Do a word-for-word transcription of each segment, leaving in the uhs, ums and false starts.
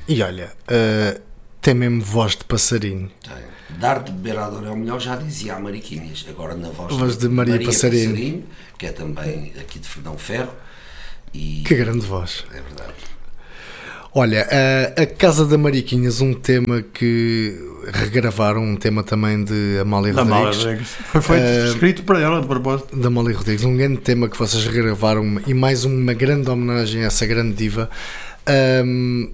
E olha, uh, tem mesmo voz de passarinho. Tem. Dar de beber à dor é o melhor, já dizia a Mariquinhas. Agora na voz, voz de, de Maria, Maria Passarinho. Passarinho, que é também aqui de Fernão Ferro. E que grande voz. É verdade. Olha, a, a Casa da Mariquinhas, um tema que regravaram, um tema também de Amália da Rodrigues. Rodrigues. Foi feito, uh, escrito para ela, de propósito. Da Amália Rodrigues, um grande tema que vocês regravaram e mais uma grande homenagem a essa grande diva. Um,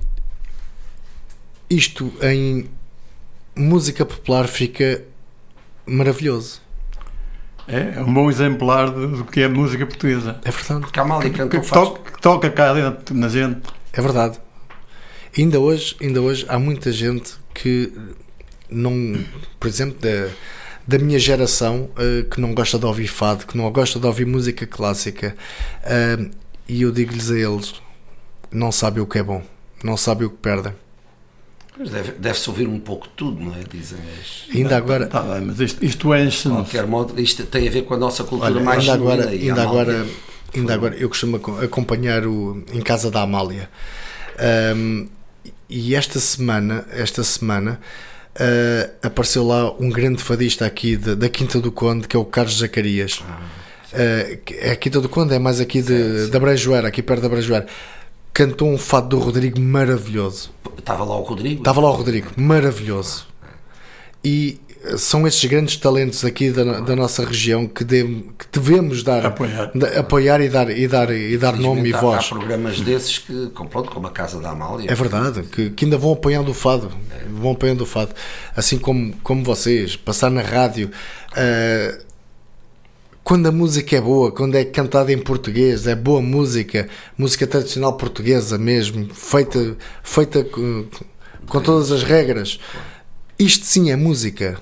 isto em música popular fica maravilhoso. É, é um bom exemplar do que é música portuguesa. É verdade. Porque a Amália que, que, que, toca, que toca cá dentro na gente. É verdade. Ainda hoje, ainda hoje há muita gente que não, por exemplo, da, da minha geração, uh, que não gosta de ouvir fado, que não gosta de ouvir música clássica, uh, e eu digo-lhes a eles, não sabem o que é bom, não sabem o que perdem. Deve, deve-se ouvir um pouco de tudo, não é? Dizem as... Ainda agora... Tá bem, mas isto, isto enche... De qualquer modo, isto tem a ver com a nossa cultura. Olha, mais ainda agora, ainda agora, Amália... ainda agora, eu costumo acompanhar o Em Casa da Amália. Um, e esta semana, esta semana uh, apareceu lá um grande fadista aqui de, da Quinta do Conde, que é o Carlos Zacarias. Ah, uh, a Quinta do Conde é mais aqui de, sim, sim. da Brejoeira, aqui perto da Brejoeira. Cantou um fado do Rodrigo maravilhoso. Estava lá o Rodrigo? Estava lá o Rodrigo, maravilhoso. E são estes grandes talentos aqui da, da nossa região que, deve, que devemos dar, apoiar, da, apoiar e dar, e dar, e dar nome e há, voz. Há programas desses que, pronto, como a Casa da Amália. É verdade, que, que ainda vão apoiando o fado, é. vão apoiando o fado. Assim como, como vocês, passar na rádio. Uh, quando a música é boa, quando é cantada em português, é boa música, música tradicional portuguesa mesmo, feita, feita com, com todas as regras. Isto sim é música.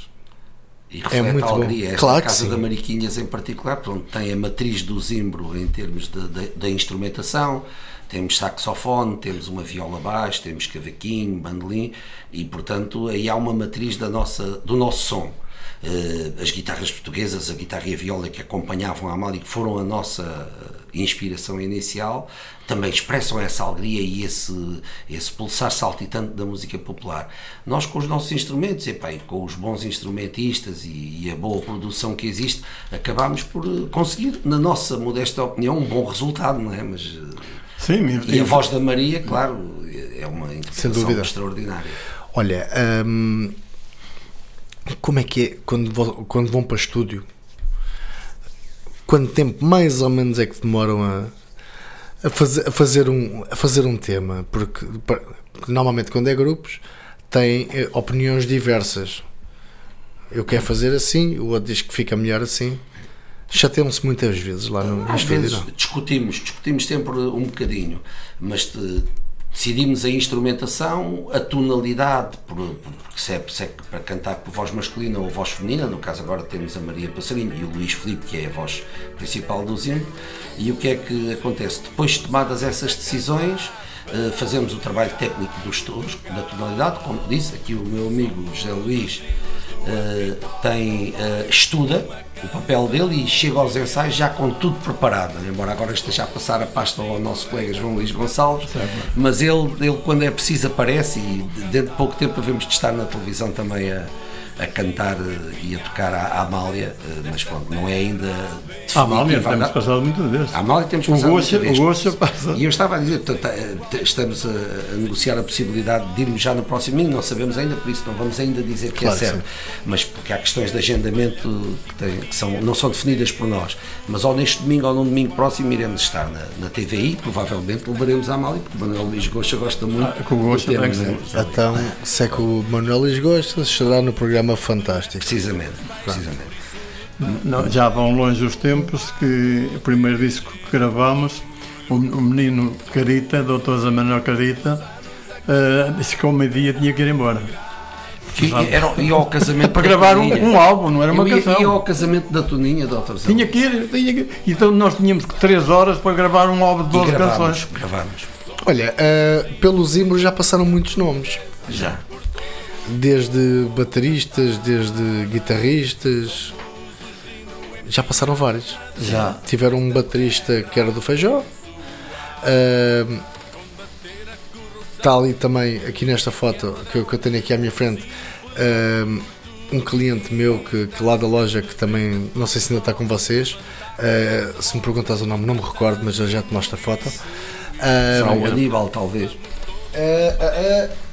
E reflete é muito a alegria. bom. Esta Claro Casa que da Mariquinhas em particular, onde tem a matriz do zimbro em termos da instrumentação, temos saxofone, temos uma viola baixo, temos cavaquinho, bandolim, e portanto aí há uma matriz da nossa, do nosso som. Uh, as guitarras portuguesas, a guitarra e a viola que acompanhavam a Amália, que foram a nossa inspiração inicial, também expressam essa alegria e esse, esse pulsar saltitante da música popular. Nós com os nossos instrumentos, epá, e com os bons instrumentistas e, e a boa produção que existe, acabámos por conseguir, na nossa modesta opinião, um bom resultado, não é? Mas, sim, e a voz da Maria, claro, é uma interpretação extraordinária. Olha, hum, como é que é quando, quando vão para estúdio? Quanto tempo mais ou menos é que demoram a, a, fazer, a, fazer, um, a fazer um tema? Porque, porque normalmente quando é grupos têm opiniões diversas. Eu quero fazer assim, o outro diz que fica melhor assim. Chateiam-se muitas vezes lá no Às estúdio. vezes discutimos, discutimos sempre um bocadinho, mas te, decidimos a instrumentação, a tonalidade, por, por, se, é, se é para cantar por voz masculina ou voz feminina, no caso agora temos a Maria Passarinho e o Luís Filipe, que é a voz principal do Zimbro, e o que é que acontece? Depois de tomadas essas decisões, uh, fazemos o trabalho técnico dos tons, da tonalidade, como disse, aqui o meu amigo José Luís uh, tem, uh, estuda o papel dele e chega aos ensaios já com tudo preparado, embora agora esteja a passar a pasta ao nosso colega João Luís Gonçalves, mas ele, ele quando é preciso aparece e dentro de pouco tempo devemos de estar na televisão também a, a cantar e a tocar a, a Amália, mas pronto, não é ainda a Amália temos passado muitas vezes. A Amália temos passado muitas vezes. O Gocha passa. E eu estava a dizer, estamos a, a negociar a possibilidade de irmos já no próximo domingo, não sabemos ainda, por isso não vamos ainda dizer que claro, é certo, sim. Mas porque há questões de agendamento que, tem, que são, não são definidas por nós, mas ou neste domingo ou no domingo próximo iremos estar na, na T V I, provavelmente levaremos a Amália, porque o Manuel Luís Gocha gosta muito. Ah, com o Gocha tem que ser. Então, se é que o Manuel Luís Gocha estará no programa Fantástico. Precisamente, precisamente. Não, já vão longe os tempos que o primeiro disco que gravámos, o, o menino Carita, doutor Zé Manuel Carita, uh, disse que ao meio-dia tinha que ir embora. Que era, ia ao casamento para gravar um, um álbum, não era uma ia, canção. Ia ao casamento da Toninha, doutor Zé. Tinha que ir, tinha que ir. Então nós tínhamos três horas para gravar um álbum de doze canções. Gravámos. Olha, uh, pelo Zimbro já passaram muitos nomes. Já. Desde bateristas, desde guitarristas, já passaram vários. Já. Tiveram um baterista que era do Feijó. Uh, está ali também, aqui nesta foto que eu, que eu tenho aqui à minha frente, um, um cliente meu que, que lá da loja, que também, não sei se ainda está com vocês, uh, se me perguntas o nome, não me recordo, mas eu já te mostro a foto. Uh, Será o Aníbal, talvez. Uh, uh, uh,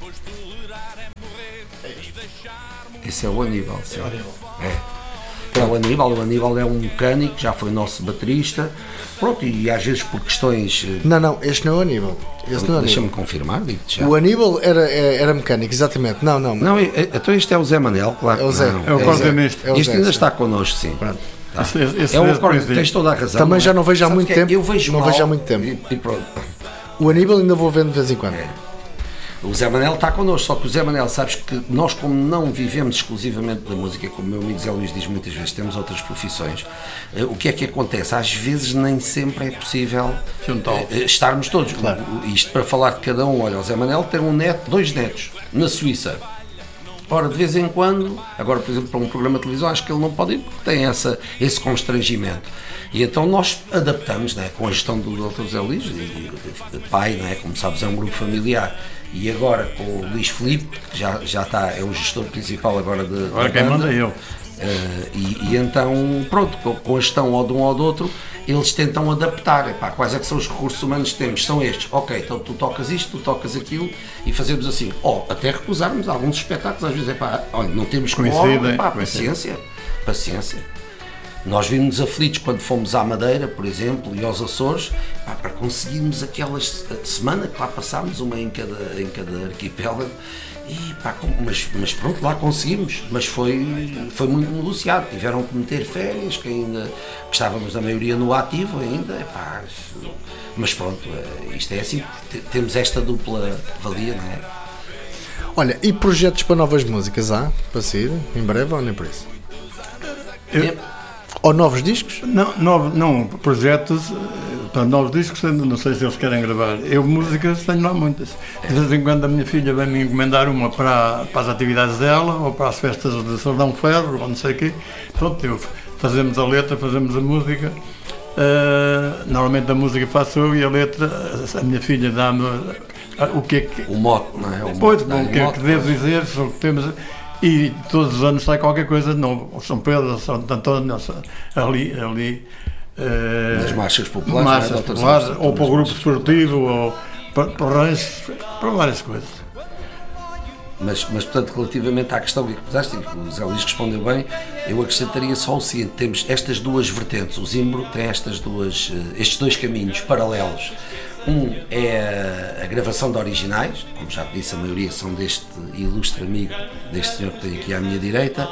Esse é o Aníbal, sim. É. É o Aníbal, o Aníbal é um mecânico, já foi nosso baterista, pronto, e às vezes por questões... Não, não, este não é o Aníbal. Deixa-me confirmar, digo-te já. O Aníbal era, era mecânico, exatamente, não, não. Não, então este é o Zé Manel, claro. É o Zé. Não, é o cordenista. É este ainda está connosco, sim. Pronto. Tá. Esse, esse é o cordenista, tens toda a razão. Também já não vejo há muito tempo. Eu vejo não mal, vejo há muito tempo. E, e pronto. O Aníbal ainda vou vendo de vez em quando. É. O Zé Manel está connosco, só que o Zé Manel, sabes que nós, como não vivemos exclusivamente da música, como o meu amigo Zé Luís diz muitas vezes, temos outras profissões, o que é que acontece? Às vezes nem sempre é possível estarmos todos. Claro. Isto para falar de cada um. Olha, o Zé Manel tem um neto, dois netos, na Suíça. Ora, de vez em quando, agora por exemplo para um programa de televisão, acho que ele não pode ir porque tem essa, esse constrangimento. E então nós adaptamos, né, com a gestão do doutor Zé Luís, e, e, pai, né, como sabes, é um grupo familiar. E agora com o Luís Filipe, que já, já está, é o gestor principal agora de. Agora quem manda é eu. Uh, e, e então, pronto, com, com a gestão ou de um ou do outro, eles tentam adaptar. Epá, quais é que são os recursos humanos que temos? São estes. Ok, então tu tocas isto, tu tocas aquilo e fazemos assim. Ou até recusarmos alguns espetáculos, às vezes, epá, olha, não temos como. Epá, paciência, paciência. Nós vimos aflitos quando fomos à Madeira, por exemplo, e aos Açores, pá, para conseguirmos aquelas semana que lá passámos, uma em cada, em cada arquipélago, e, pá, mas, mas pronto, lá conseguimos, mas foi, foi muito negociado, tiveram que meter férias, que ainda que estávamos na maioria no ativo ainda, epá, mas pronto, isto é assim, temos esta dupla valia, não é? Olha, e projetos para novas músicas há, para sair, em breve ou nem por isso? Eu... É. Ou novos discos? Não, não, não, projetos para novos discos, não sei se eles querem gravar. Eu, músicas, tenho lá muitas. De vez em quando a minha filha vem me encomendar uma para, para as atividades dela, ou para as festas de Sardão Ferro, ou não sei o quê. Pronto, eu, fazemos a letra, fazemos a música. Uh, normalmente a música faço eu e a letra, a minha filha dá-me o que é que... O mote, não é? O pois, mote, o que é que devo dizer, sobre o que temos... E todos os anos sai qualquer coisa de novo. São Pedro, São António, ali, ali uh, nas marchas populares, marchas populares ou para o grupo esportivo, ou para, para, para várias coisas. Mas, mas, portanto, relativamente à questão que puseste, o Zé Luís respondeu bem, eu acrescentaria só o seguinte: temos estas duas vertentes. O Zimbro tem estas duas, estes dois caminhos paralelos. Um é a, a gravação de originais, como já disse, a maioria são deste ilustre amigo, deste senhor que tem aqui à minha direita,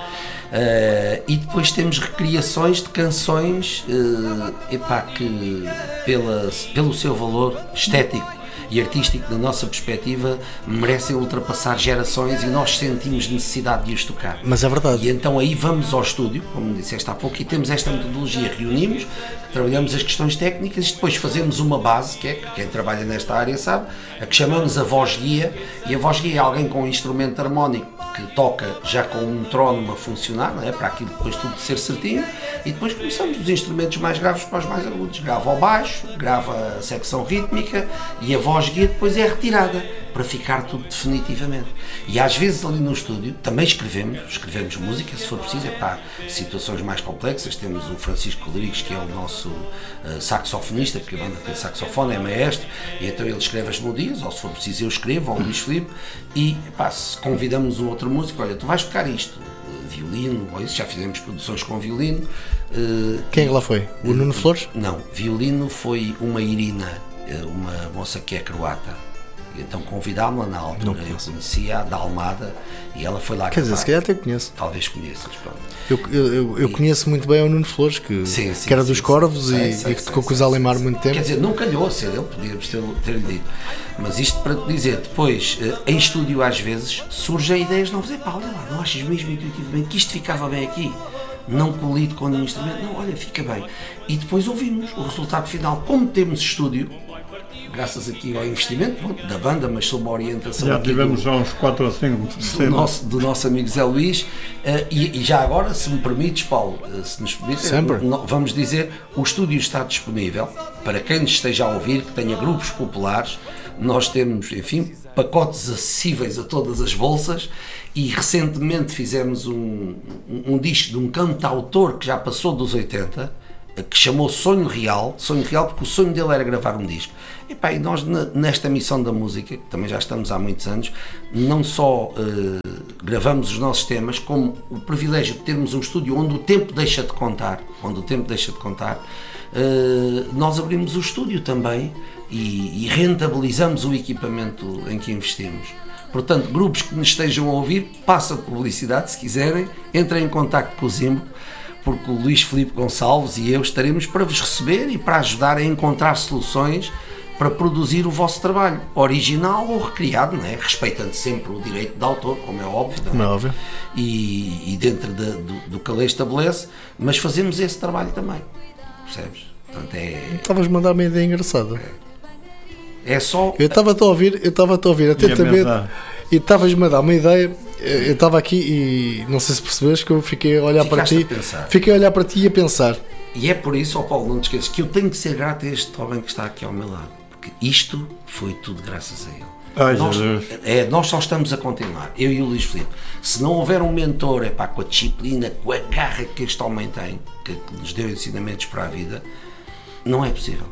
uh, e depois temos recriações de canções uh, epá, que pela, pelo seu valor estético e artístico, da nossa perspectiva, merecem ultrapassar gerações e nós sentimos necessidade de os tocar. Mas é verdade. E então aí vamos ao estúdio, como disseste há pouco, e temos esta metodologia, reunimos, trabalhamos as questões técnicas e depois fazemos uma base, que é, quem trabalha nesta área sabe, a que chamamos a voz-guia, e a voz-guia é alguém com um instrumento harmónico que toca já com um metrónomo a funcionar, não é? Para aquilo depois tudo ser certinho, e depois começamos dos instrumentos mais graves para os mais agudos. Grava ao baixo, grava a secção rítmica e a voz-guia depois é retirada para ficar tudo definitivamente. E às vezes ali no estúdio também escrevemos, escrevemos música, se for preciso, é para situações mais complexas. Temos o Francisco Rodrigues, que é o nosso uh, saxofonista, porque a banda tem saxofone, é maestro, e então ele escreve as melodias, ou se for preciso eu escrevo, ou o Luís Filipe, e epá, se convidamos um outro músico, olha, tu vais tocar isto, uh, violino, ou isso, já fizemos produções com violino. Uh, Quem é que lá foi? O uh, Nuno Flores? Não, violino foi uma Irina, uh, uma moça que é croata. Então convidámos-la na altura, eu conhecia da Almada e ela foi lá. Quer dizer, se calhar até conheço. Talvez conheças, pronto. Eu, eu, eu, eu conheço muito bem o Nuno Flores, que, sim, sim, que era sim, dos sim, Corvos sim, e, sei, e que tocou com os Alemar muito tempo. Quer dizer, não calhou a ser dele, podíamos ter-lhe ter dito. Mas isto para te dizer, depois, em estúdio às vezes, surgem ideias novas. Epá, olha lá, não achas mesmo intuitivamente que isto ficava bem aqui? Não colido com nenhum instrumento? Não, olha, fica bem. E depois ouvimos o resultado final. Como temos estúdio, graças aqui ao investimento pronto, da banda, mas sob a orientação já tivemos do, já uns quatro ou cinco do nosso, do nosso amigo Zé Luís, uh, e, e já agora, se me permites, Paulo, uh, se nos permites, uh, vamos dizer, o estúdio está disponível para quem nos esteja a ouvir, que tenha grupos populares, nós temos, enfim, pacotes acessíveis a todas as bolsas, e recentemente fizemos um, um, um disco de um cantautor que já passou dos oitenta, que chamou Sonho Real, Sonho Real porque o sonho dele era gravar um disco. E, pá, e nós nesta missão da música, que também já estamos há muitos anos, não só uh, gravamos os nossos temas, como o privilégio de termos um estúdio onde o tempo deixa de contar, onde o tempo deixa de contar, uh, nós abrimos o estúdio também e, e rentabilizamos o equipamento em que investimos. Portanto, grupos que nos estejam a ouvir, passa publicidade se quiserem, entrem em contacto com o Zimbro, porque o Luís Filipe Gonçalves e eu estaremos para vos receber e para ajudar a encontrar soluções para produzir o vosso trabalho, original ou recriado, não é? Respeitando sempre o direito de autor, como é óbvio, não é? Não é óbvio. E, e dentro de, do, do que a lei estabelece, mas fazemos esse trabalho também, percebes? Portanto, é... Estavas a mandar uma ideia engraçada. É só... Eu estava a ouvir, eu estava a ouvir atentamente e estavas-me a dar uma ideia. Eu estava aqui e não sei se percebes que eu fiquei a olhar Ficaste para ti, a fiquei a olhar para ti e a pensar. E é por isso, ó Paulo, não te esqueças que eu tenho que ser grato a este homem que está aqui ao meu lado, porque isto foi tudo graças a ele. Ai, nós, Jesus. é, nós só estamos a continuar, eu e o Luís Filipe. Se não houver um mentor, é pá, com a disciplina, com a garra que este homem tem, que, que nos deu ensinamentos para a vida, não é possível.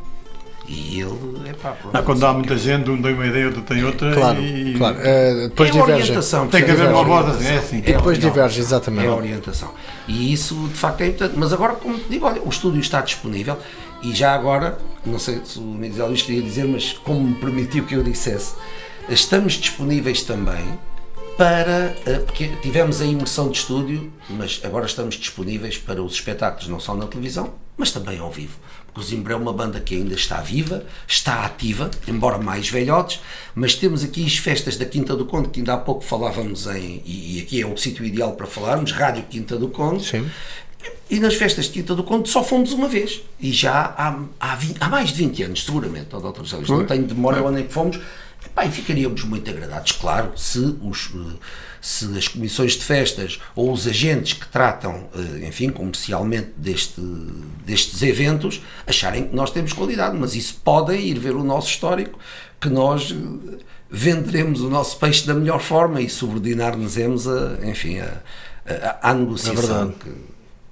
E ele, é pá, pronto, não, quando há muita gente, um tem uma ideia, outro tem outra. Claro, e... claro. Uh, depois é diverge. Orientação, tem que haver uma voz assim, é assim. E depois é, diverge, exatamente. É a orientação. E isso, de facto, é importante. Mas agora, como te digo, olha, o estúdio está disponível e já agora, não sei se o Miguel Luís queria dizer, mas como me permitiu que eu dissesse, estamos disponíveis também para, porque tivemos a imersão de estúdio, mas agora estamos disponíveis para os espetáculos, não só na televisão, mas também ao vivo. Porque o Zimbro é uma banda que ainda está viva, está ativa, embora mais velhotes, mas temos aqui as festas da Quinta do Conde, que ainda há pouco falávamos em, e aqui é o sítio ideal para falarmos, Rádio Quinta do Conde. Sim. E nas festas de Quinta do Conde só fomos uma vez, e já há, há, vinte, há mais de vinte anos, seguramente, ó, doutor José Luís, não tenho de memória onde é que fomos. Epá, e ficaríamos muito agradados, claro, se, os, se as comissões de festas ou os agentes que tratam, enfim, comercialmente deste, destes eventos, acharem que nós temos qualidade, mas isso podem ir ver o nosso histórico, que nós venderemos o nosso peixe da melhor forma e subordinar-nos-emos a, enfim, a, a, à negociação é que,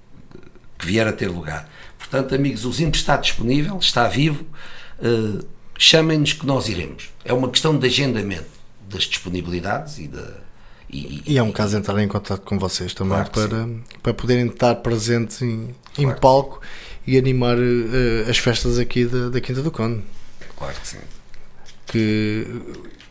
que vier a ter lugar. Portanto, amigos, o Zimbro está disponível, está vivo, uh, chamem-nos que nós iremos. É uma questão de agendamento das disponibilidades e da... E, e é um caso entrar em contato com vocês também, claro para, para poderem estar presentes em, claro. em palco e animar uh, as festas aqui da, da Quinta do Conde. Claro que sim. Que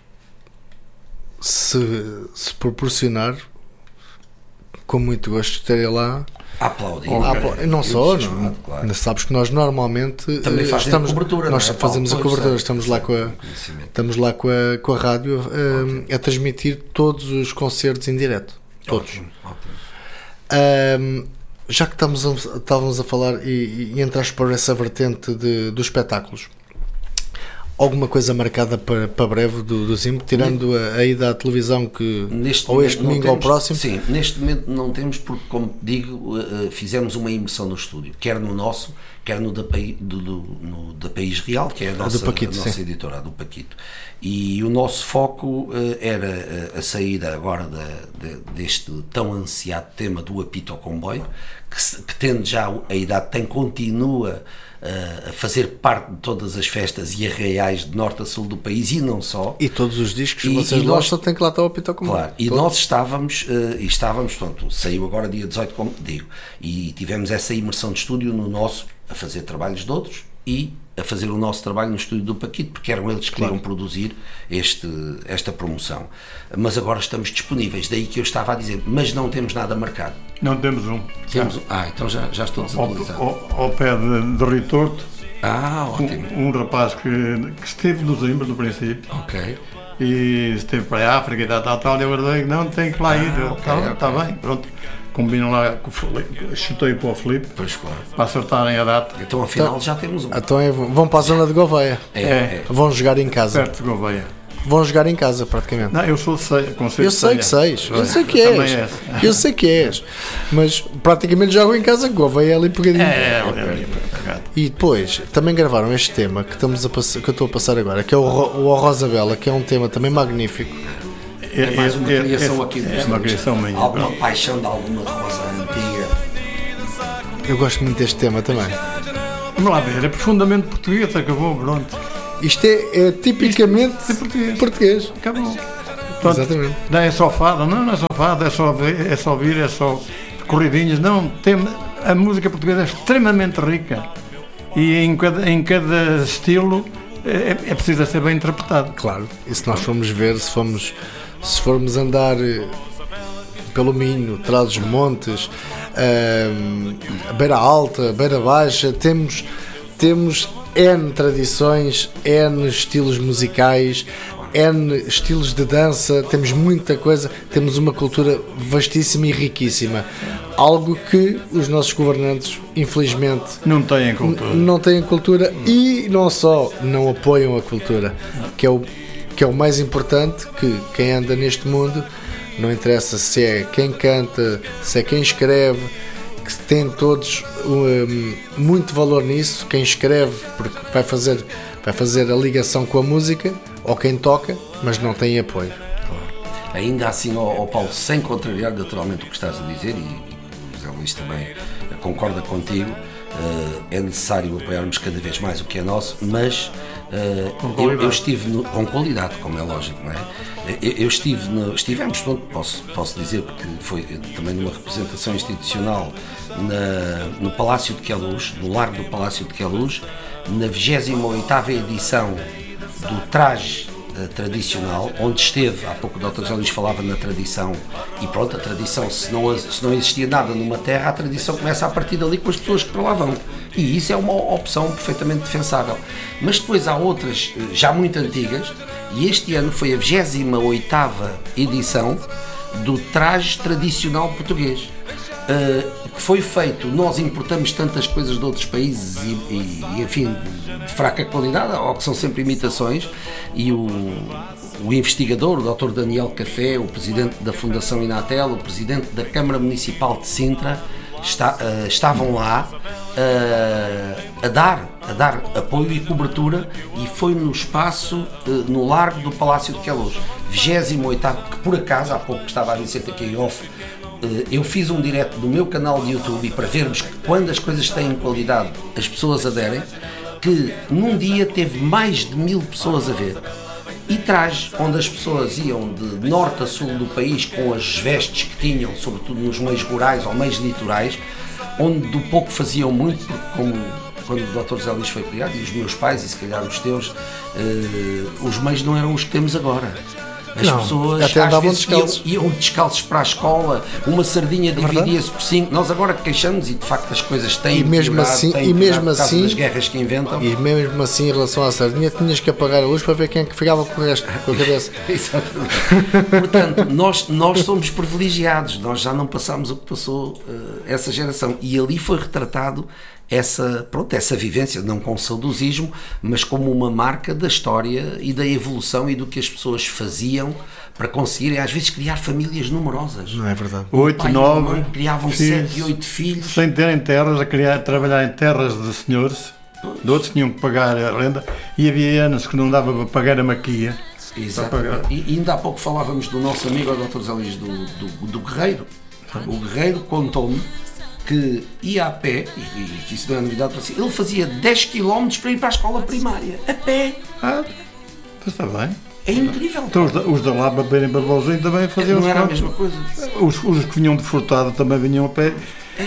se, se proporcionar, com muito gosto estarei lá. Aplaudir. Okay. Não só, não, claro. Sabes que nós normalmente também estamos, cobertura, nós não é? fazemos Paulo, a cobertura, é, estamos lá com a estamos lá com a, com a rádio um, a transmitir todos os concertos em direto, todos. Ótimo, ótimo. Um, já que estamos a, estávamos a falar e, e entraste para essa vertente de, dos espetáculos, alguma coisa marcada para, para breve do, do Zimbro, tirando a, a ida à televisão que neste ou este domingo temos, ou próximo? Sim, neste momento não temos porque, como digo, fizemos uma imersão no estúdio, quer no nosso, quer no da, do, do, no, da País Real, que é a nossa, Paquito, a nossa editora, a do Paquito. E o nosso foco era a saída agora da, de, deste tão ansiado tema do apito ao comboio, que, que tendo já a idade, tem, continua a fazer parte de todas as festas e arraiais de norte a sul do país e não só. E todos os discos que vocês lançam têm que lá estar o apito ao comboio. Claro, e nós estávamos, uh, e estávamos, portanto, saiu agora dia dezoito, como digo, e tivemos essa imersão de estúdio no nosso, a fazer trabalhos de outros e a fazer o nosso trabalho no estúdio do Paquito, porque eram eles que claro. iam produzir este, esta promoção. Mas agora estamos disponíveis, daí que eu estava a dizer, mas não temos nada marcado. Não temos um. Temos um. Ah, então já, já estou desatualizado. Ao, ao, ao pé de, de Ritorto, ah, ótimo. Um, um rapaz que, que esteve nos Zimbro no princípio. Ok. E esteve para a África e tal, tal, tal, eu guardei, não, tem que lá ir. Ah, okay, tá, okay. Tá bem, pronto. Combinam lá com o Filipe, chutei para o Filipe, pois, claro. Para acertarem a data. Então afinal então, já temos um. Então é, vão para a zona de Gouveia. É, é. Vão jogar em casa. Perto de Gouveia. vão jogar em casa praticamente. Não, eu sou sei, eu sei que seis, eu sei que és, é. eu sei que és, mas praticamente jogam em casa com a veia ali pegadinho. É, é, é, é, e depois também gravaram este tema que, estamos a passar, que eu estou a passar agora, que é o, o Rosabella, que é um tema também magnífico. É, é mais uma criação é, aqui é, é uma criação minha. Alguma paixão de alguma rosa antiga. Eu gosto muito deste tema também. Vamos lá ver, é profundamente português, acabou, pronto. Isto é, é tipicamente Isto é português. português. Acabou. Pronto, exatamente. Não é só fada, não, não é só fada, é só, é só ouvir, é só corridinhas. Não, tem, a música portuguesa é extremamente rica e em cada, em cada estilo é, é preciso ser bem interpretado. Claro, e se nós formos ver, se formos, se formos andar pelo Minho, Trás-os-Montes, uh, Beira Alta, Beira Baixa, temos, temos N tradições, N estilos musicais, N estilos de dança, temos muita coisa, temos uma cultura vastíssima e riquíssima. Algo que os nossos governantes, infelizmente, não têm cultura. N- não têm cultura e não só não apoiam a cultura, que é o, que é o mais importante, que quem anda neste mundo, não interessa se é quem canta, se é quem escreve, que tem todos um, muito valor nisso, quem escreve, porque vai fazer, vai fazer a ligação com a música, ou quem toca, mas não tem apoio. Ainda assim, ó, ó Paulo, sem contrariar naturalmente o que estás a dizer, e, e o José Luís também concorda contigo, uh, é necessário apoiarmos cada vez mais o que é nosso, mas uh, eu, eu estive no, com qualidade, como é lógico, não é? Eu, eu estive no, estivemos, pronto, posso, posso dizer, porque foi também numa representação institucional na, no Palácio de Queluz, no Largo do Palácio de Queluz, na vigésima oitava edição do traje uh, tradicional, onde esteve, há pouco o doutor José Luís falava na tradição, e pronto, a tradição, se não, se não existia nada numa terra, a tradição começa a partir dali com as pessoas que para lá vão, e isso é uma opção perfeitamente defensável. Mas depois há outras, já muito antigas, e este ano foi a vigésima oitava edição do traje tradicional português. Uh, que foi feito, nós importamos tantas coisas de outros países e, e, e enfim, de fraca qualidade, ou que são sempre imitações, e o, o investigador, o doutor Daniel Café, o presidente da Fundação Inatel, o presidente da Câmara Municipal de Sintra, está, uh, estavam lá uh, a, dar, a dar apoio e cobertura, e foi no espaço, uh, no Largo do Palácio de Queluz, vigésima oitava, que por acaso, há pouco estava a dizer aqui em off, eu fiz um direto no meu canal de YouTube, e para vermos que quando as coisas têm qualidade as pessoas aderem, que num dia teve mais de mil pessoas a ver, e traje onde as pessoas iam de norte a sul do país com as vestes que tinham, sobretudo nos meios rurais ou meios litorais, onde do pouco faziam muito, porque como quando o doutor José Luís foi criado, e os meus pais e se calhar os teus, uh, os meios não eram os que temos agora. As não, pessoas até às vezes descalços. Iam, iam descalços para a escola, uma sardinha dividia-se por cinco. Nós agora queixamos, e de facto as coisas têm e mesmo piorado, assim, têm e mesmo por causa assim, das guerras que inventam. E mesmo assim, em relação à sardinha, tinhas que apagar a luz para ver quem é que ficava com o resto, com a cabeça. Exatamente. Portanto, nós, nós somos privilegiados, nós já não passamos o que passou uh, essa geração, e ali foi retratado essa, pronto, essa vivência, não com saudosismo, mas como uma marca da história e da evolução e do que as pessoas faziam para conseguirem, às vezes, criar famílias numerosas. Não é verdade? Oito, nove, criavam sete e oito filhos. Sem terem terras, a, criar, a trabalhar em terras de senhores, de outros tinham que pagar a renda, e havia anos que não dava para pagar a maquia. Exato. E, e ainda há pouco falávamos do nosso amigo, o doutor José Luís, do, do, do Guerreiro. O Guerreiro contou-me que ia a pé, e, e que isso não é novidade para si, ele fazia dez quilómetros para ir para a escola primária, a pé. Ah, está bem. É incrível. Então os da, os da lá para verem para Bolzinho também faziam. Não era a mesma coisa. Os, os que vinham de Furtado também vinham a pé.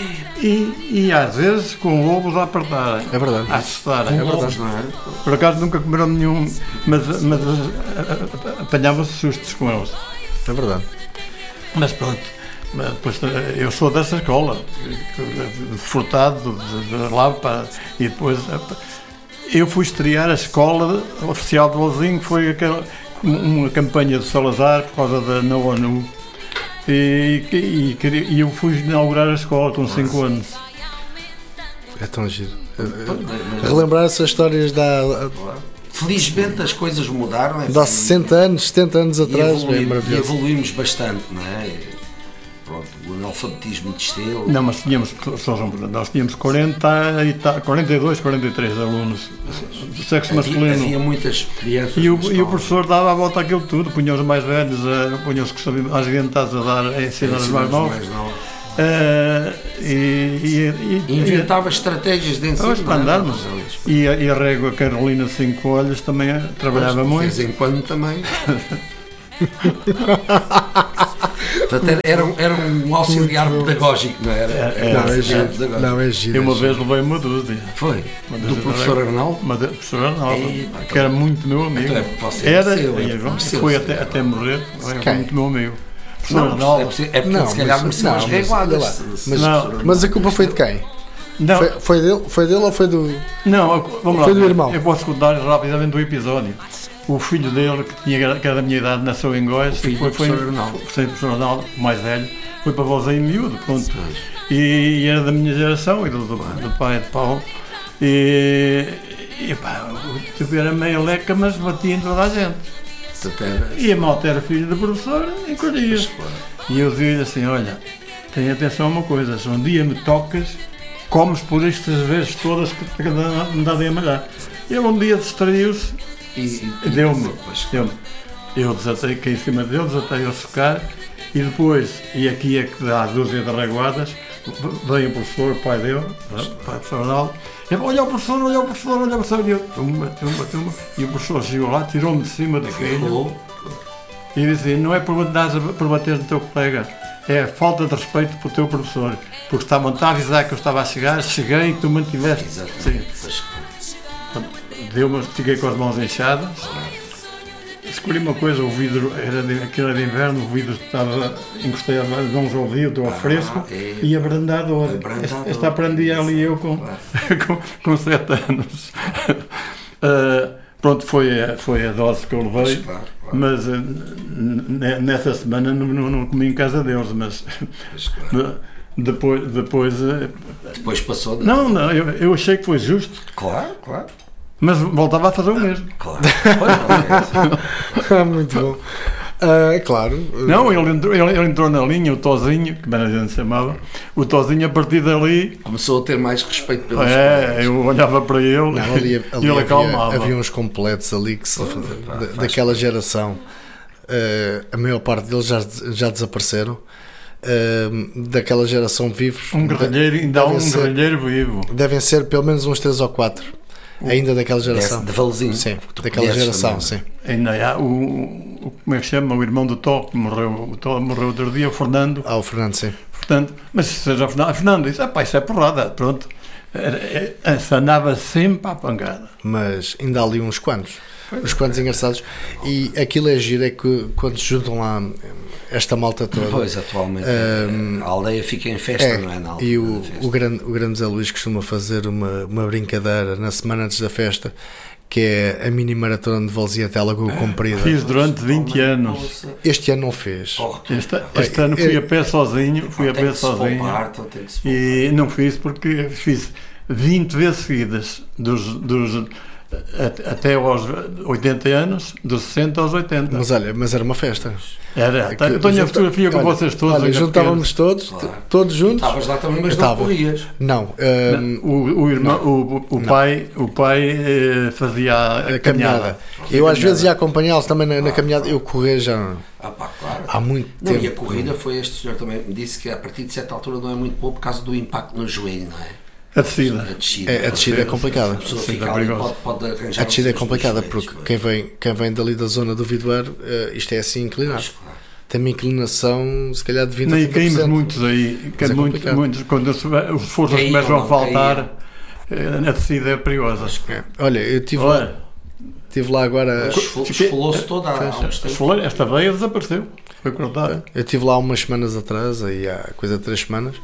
E, e às vezes com lobos a apertarem. É verdade. A assustarem. É verdade, não é? Por acaso nunca comeram nenhum, mas, mas apanhavam-se sustos com eles. É verdade. Mas pronto. Depois, eu sou dessa escola, de Furtado, de, de lá para, e depois eu fui estrear a escola oficial de Lousinho, que foi aquela, uma campanha do Salazar por causa da na ONU, e, e, e eu fui inaugurar a escola com cinco anos. É tão giro. Relembrar essas histórias da... felizmente as coisas mudaram. É, Dá sessenta anos, setenta anos atrás, evolui, é e maravilhoso. evoluímos bastante, não é? Pronto, o analfabetismo desceu. Não, mas tínhamos, só, nós tínhamos quarenta e, quarenta e dois, quarenta e três alunos do sexo masculino. Havia, havia muitas crianças. E o, e o professor dava a volta àquilo tudo, punha os mais velhos, punha os que sabiam, às orientados a dar, a ensinar os mais novos. Uh, e, e, e inventava e, estratégias de ensino para andarmos. E a, e a régua Carolina Cinco Olhos também trabalhava muito. De vez em quando também. Portanto, era, era um auxiliar pedagógico, não era? É, é, não, é giro, não é giro. E uma vez levei uma dúzia. Foi? Do professor Arnaldo? Uma do professor Arnaldo, que era muito meu amigo. Então é você era, seu, e, é foi até, até morrer, era muito meu amigo. Não, não, é porque, é porque não, se calhar mas, mereceu as reguadas. Mas, não, mas a culpa foi de quem? Não. Foi, foi, dele, foi dele ou foi do. Não, vamos lá. Foi do irmão. Eu posso contar rapidamente o episódio. O filho dele, que, tinha, que era da minha idade, nasceu em Góis, foi, foi, foi, foi o professor Arnaldo, o mais velho, foi para Vozinho miúdo, pronto. E, e era da minha geração e do, do, do pai de Paulo. E, e pá, o tipo era meio leca, mas batia em toda a gente. E a malta era filho do professor, encolhia. E eu dizia assim: olha, tenha atenção a uma coisa, se um dia me tocas, comes por estas vezes todas que me dá de amalhar. Ele um dia distraiu-se e, e deu-me. Deu eu desatei, caí em cima dele, desatei a secar e depois, e aqui é que dá a dúzia de reguadas, veio o professor, o pai dele, o pai do professor Arnaldo, e olha o professor, olha o professor, olha o professor, e eu, tumba, tumba, tumba, e o professor chegou lá, tirou-me de cima do filho e disse: não é por, por bater no teu colega, é falta de respeito para o teu professor, porque estava a avisar que eu estava a chegar, cheguei e tu mantiveste. Deu-me, fiquei com as mãos inchadas. Descobri uma coisa, o vidro era de, aquilo era de inverno, o vidro estava, encostei as mãos ao vidro, estou ao fresco, ah, é, e abrandador. Esta, esta aprendi ali eu com, com, com sete anos. Uh, pronto, foi, foi a dose que eu levei, claro, claro. Mas uh, nessa semana não, não, não comi em casa deles, mas claro. depois, depois... Uh, depois passou? De... Não, não, eu, eu achei que foi justo. Claro, claro. Mas voltava a fazer o mesmo. Claro. Muito bom. É uh, claro. Não, ele entrou, ele, ele entrou na linha, o Tozinho, que a gente chamava, o Tozinho a partir dali... Começou a ter mais respeito pelos É, colegas. Eu olhava para ele não, ali, ali e ele havia, acalmava. Havia uns completos ali que se, da, daquela geração, uh, a maior parte deles já, já desapareceram. Uh, daquela geração vivos. Um guerrilheiro, ainda há um ser, guerrilheiro vivo. Devem ser pelo menos uns três ou quatro. Ainda daquela geração. De Valzinho. Sim, daquela geração, sim. Ainda há o, o, como é que chama? O irmão do Tó, que morreu, o Tó morreu outro dia, o Fernando. Ah, o Fernando, sim. Portanto, mas se seja o Fernando, Fernando disse: ah, pá, isso é porrada, pronto. Se andava sempre à pancada. Mas ainda há ali uns quantos. Uns quantos engraçados. E aquilo é giro, é que quando se juntam lá esta malta toda. Pois, atualmente um, a aldeia fica em festa, é, não é? Na e o, o, grande, o grande Zé Luís costuma fazer uma, uma brincadeira na semana antes da festa, que é a mini maratona de Valzinho até Lagoa Comprida. Fiz durante vinte anos. Este ano não fez. Este, este ano fui a pé sozinho, fui a pé sozinho. E não fiz porque fiz vinte vezes seguidas dos, dos até aos oitenta anos, dos sessenta aos oitenta. Mas olha, mas era uma festa. Era, eu tenho a fotografia com vocês todos. Olha, juntávamos todos, claro. todos juntos. Estavas lá também, mas não corrias. Não. Um, o, o, irmão, não. o, o pai, o pai eh, fazia a, a caminhada. caminhada. Eu às vezes ia acompanhá-los também na, na caminhada, eu correr já ah, pá, claro. há muito não, tempo. E a corrida foi, este senhor também me disse que a partir de certa altura não é muito boa por causa do impacto no joelho, não é? A descida. A descida, é, a descida é complicada. A, descida é, pode, pode a descida é complicada porque quem vem, quem vem dali da zona do Vidoeiro, uh, isto é assim inclinado. Claro. Tem uma inclinação, se calhar, de vinte a trinta por cento. E caímos muitos aí. É muito, muitos, quando as forças caíam, começam a faltar, caíam. A descida é perigosa. É. Olha, eu estive lá, tive lá agora. Esfolou-se toda a. Esta veia desapareceu. Foi cortada. Eu estive lá umas semanas atrás, aí há coisa de três semanas,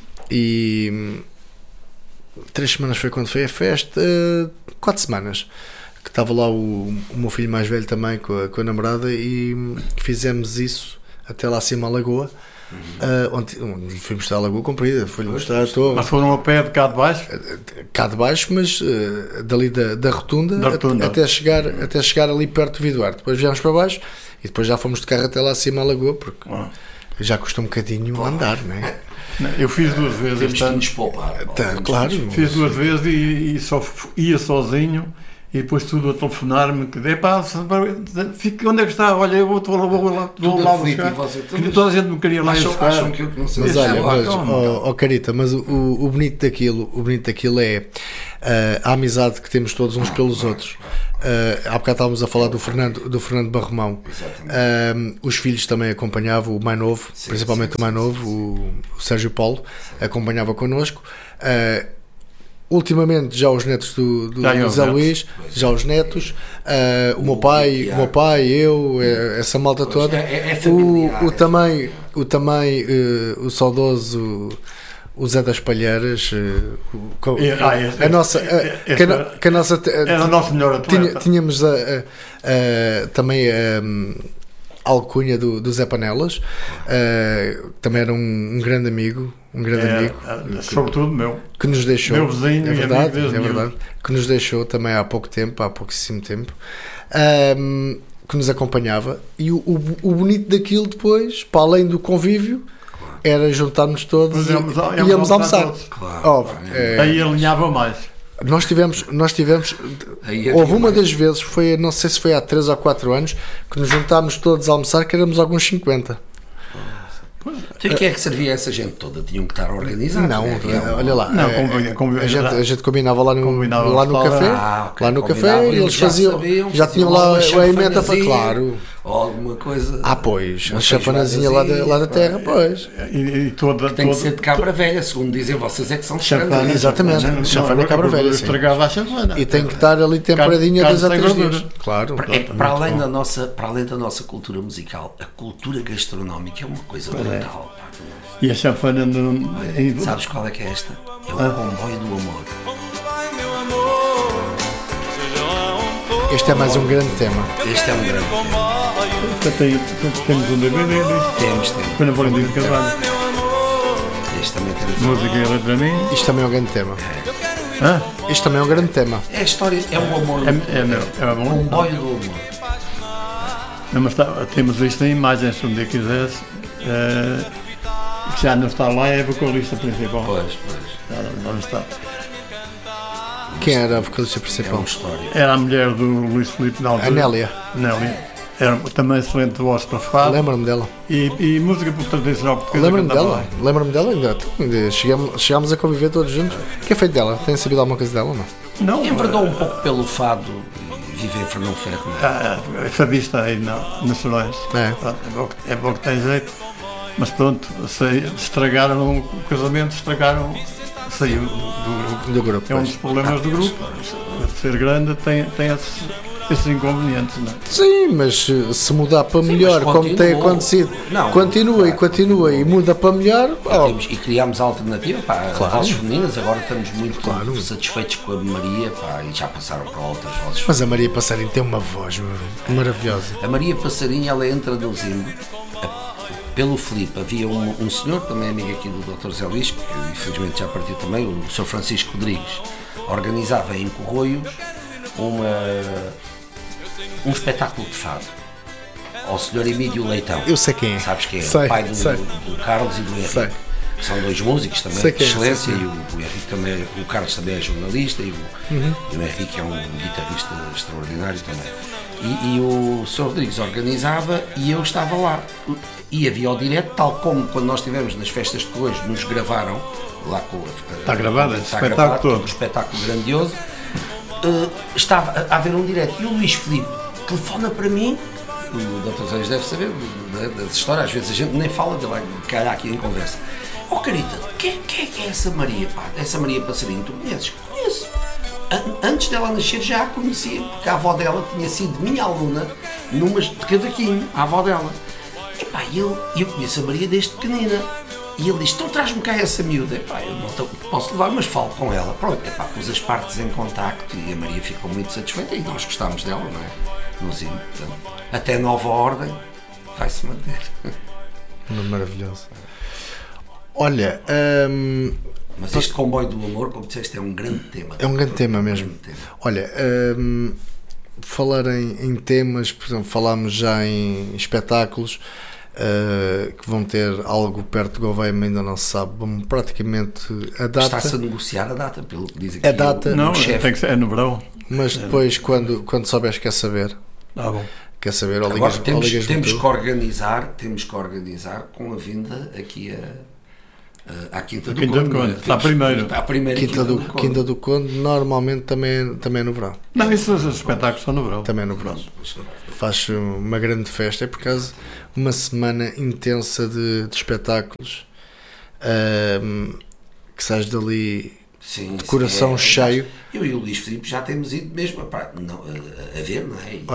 e. Três semanas foi quando foi a festa, quatro semanas, que estava lá o, o meu filho mais velho também com a, com a namorada e fizemos isso até lá acima à lagoa, uh, onde, onde fui mostrar a Lagoa Comprida, fui-lhe mostrar a torre. Mas foram a pé de cá de baixo? Cá de baixo, mas uh, dali da, da, rotunda, da rotunda até, chegar, até chegar ali perto do Viduarte. Depois viemos para baixo e depois já fomos de carro até lá acima à Lagoa, porque ah. já custa um bocadinho claro. andar, não é? Eu fiz duas vezes. Temos que nos poupar. Tá, claro. Fiz duas vezes e, e só ia sozinho. E depois tudo a telefonar-me que epá, fica, onde é que está? Olha, eu vou, vou, vou, vou lá, vou lá buscar. Toda, toda a gente me queria lá acham, buscar. Acham que eu não sei. Mas olha, mas, oh, oh, Carita, mas o, o bonito daquilo, o bonito daquilo é uh, a amizade que temos todos uns pelos outros. Uh, há bocado estávamos a falar do Fernando, do Fernando Barromão. Uh, os filhos também acompanhavam, o mais novo, sim, principalmente sim, o mais sim, novo, sim. O, o Sérgio Paulo, sim. acompanhava connosco. Uh, Ultimamente já os netos do, do, do Zé Luís, já os netos, uh, o, o meu pai, o meu pai, eu, essa malta toda, é, é o, o também, o, também uh, o saudoso o Zé das Palheiras, uh, o, é, ah, esse, a nossa, uh, que, a, que a nossa era o nosso melhor atleta. Tinha, tínhamos a, a, a, também a alcunha do, do Zé Panelas, uh, também era um, um grande amigo, um grande é, amigo, é, sobretudo meu, que nos deixou, meu vizinho, é verdade, e é verdade, que nos deixou também há pouco tempo, há pouquíssimo tempo, um, que nos acompanhava, e o, o, o bonito daquilo depois, para além do convívio, era juntarmos todos íamos, e íamos, íamos almoçar. almoçar. Claro, Óbvio, é, aí alinhava mais. Nós tivemos, nós tivemos houve uma das vezes, foi, não sei se foi há três ou quatro anos, que nos juntámos todos a almoçar, que éramos alguns cinquenta. Então, quem é que servia essa gente toda? Tinham que estar organizados? Não, né? olha lá, não, é, combina, combina, a, gente, a gente combinava lá no, combinava lá no café, ah, okay. lá no combinava, café e eles já faziam, sabiam, já tinham lá a emenda para, claro. Ou alguma coisa. Ah, pois, a chapanazinha lá da, lá da terra, pois. E, e toda, tem toda, que ser de cabra velha, segundo dizem vocês, é que são chapana, exatamente, chapana é cabra velha. Estragava a chapana. E tem que estar ali temperadinha dois a três dias. Claro. Para, é, para, além da nossa, para além da nossa cultura musical, a cultura gastronómica é uma coisa brutal. Pá. E a chafana não... Olha, sabes qual é que é esta? É o ah. comboio do amor. Este é mais um grande tema. Este é um grande tema. Tem, temos um D V D. Temos, temos. Foi na Valentim de Carvalho. Este também temos. Música e letra para mim. Isto também é um grande tema. É. Hã? Isto também é um grande tema. É a história, é o amor. É, é, é, é o amor. Comboio do amor. Não, mas tá, temos isto em imagens, se um dia quisesse. Uh, que já não está lá, é a vocalista principal. Pois, pois. Já não está. Quem era a vocalista É principal? uma história. Era a mulher do Luís Filipe na altura. A Nélia. Nélia. Era também excelente voz para fado. Lembro-me dela. E, e música por tradicional portuguesa. Lembro-me dela. Lembro-me dela ainda. ainda chegámos, chegámos a conviver todos juntos. O que é feito dela? Tem sabido alguma coisa dela ou não? Não. Enverdou um pouco pelo fado e vive em Fernão Ferro. Ah, é fadista aí na, nos Sorões. É. É bom, é bom que tem jeito. Mas pronto, se, estragaram o casamento, estragaram, saiu do grupo. Do grupo é um dos problemas do grupo. Ser grande tem, tem esses, esses inconvenientes, não é? Sim, mas se mudar para Sim, melhor, como tem acontecido, não, continua claro, e continua e muda para melhor. E, oh. temos, e criámos a alternativa para claro. vozes femininas. Agora estamos muito claro. satisfeitos com a Maria, pá, e já passaram para outras vozes. Mas a Maria Passarinho tem uma voz maravilhosa. A Maria Passarinho, ela entra no Zimbo. Pelo Filipe havia um, um senhor, também amigo aqui do doutor Zé Luís, que infelizmente já partiu também, o senhor Francisco Rodrigues, organizava em Corroios uma, um espetáculo de fado ao senhor Emílio Leitão. Eu sei quem é. Sabes quem é? Sei, o pai do, sei. do Carlos e do Henrique. Sei. Que são dois músicos também sei de excelência, é, e o, o Henrique também, o Carlos também é jornalista e o, uhum. e o Henrique é um guitarrista extraordinário também. E, e o senhor Rodrigues organizava e eu estava lá. E havia o direto, tal como quando nós estivemos nas festas de Corroios, nos gravaram lá com a, está gravado, está espetáculo gravado, todo. Um espetáculo grandioso. Uh, estava a haver um direto e o Luís Filipe telefona para mim. O doutor Zé deve saber das histórias, às vezes a gente nem fala de lá, calhar aqui em conversa. Oh Carita, quem, quem é que é essa Maria, pá? Essa Maria Passarinho, tu conheces? Conheço. Antes dela nascer já a conhecia, porque a avó dela tinha sido minha aluna numas de cavaquinho, a avó dela. E pá, eu, eu conheço a Maria desde pequenina. E ele diz, então traz-me cá essa miúda. E pá, eu não te, posso levar, mas falo com ela. Pronto, e pá, pus as partes em contacto e a Maria ficou muito satisfeita e nós gostámos dela, não é? Nos, portanto, até nova ordem vai-se manter. Maravilhoso. Olha, hum, mas este comboio do amor, como disseste, é um grande tema. É um grande tema mesmo. Grande tema. Olha, hum, falar em, em temas, por exemplo, falámos já em espetáculos uh, que vão ter algo perto de Gouveia, ainda não se sabe. Vamos praticamente a data. Está-se a negociar a data, pelo que diz aqui. A data, o, não, o chefe. tem que ser, é no verão. Mas depois, quando, quando souberes, quer saber. Ah, bom. Quer saber, ou Agora ligas, temos, ou ligas temos que organizar, temos que organizar com a vinda aqui a, a, à Quinta A do Quinta Conde. do Conde. Temos- Está primeiro. Está a primeira Quinta do, Conde. Quinta do Conde, normalmente também, também é no verão. Não, isso, os espetáculos são no verão. Também é no verão. Faz uma grande festa, é por causa uma semana intensa de, de espetáculos, hum, que sais dali Sim, de sim, coração é, cheio. Eu e o Luís Filipe já temos ido mesmo epá, não, a, a ver, não é? E